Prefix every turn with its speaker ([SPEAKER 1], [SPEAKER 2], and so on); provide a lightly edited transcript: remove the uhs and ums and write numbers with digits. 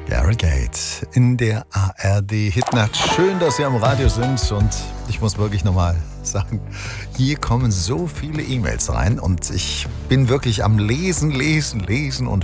[SPEAKER 1] Gary Gates in der ARD Hitnacht. Schön, dass Sie am Radio sind und ich muss wirklich nochmal sagen, hier kommen so viele E-Mails rein und ich bin wirklich am Lesen und